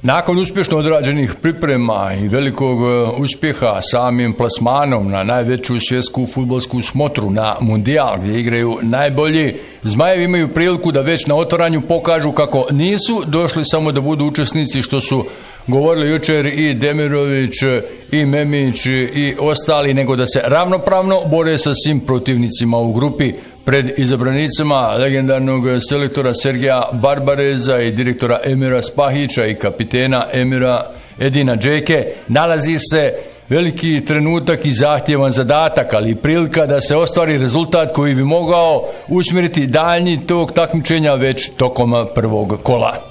Nakon uspješno odrađenih priprema i velikog uspjeha samim plasmanom na najveću svjetsku fudbalsku smotru na Mundijal gdje igraju najbolji, Zmajevi imaju priliku da već na otvaranju pokažu kako nisu došli samo da budu učesnici, što su govorili jučer i Demirović i Memić i ostali, nego da se ravnopravno bore sa svim protivnicima u grupi. Pred izabranicima legendarnog selektora Sergeja Barbareza i direktora Emira Spahića i kapitena Emira Edina Džeke nalazi se veliki trenutak i zahtjevan zadatak, ali i prilika da se ostvari rezultat koji bi mogao usmjeriti daljnji tok takmičenja već tokom prvog kola.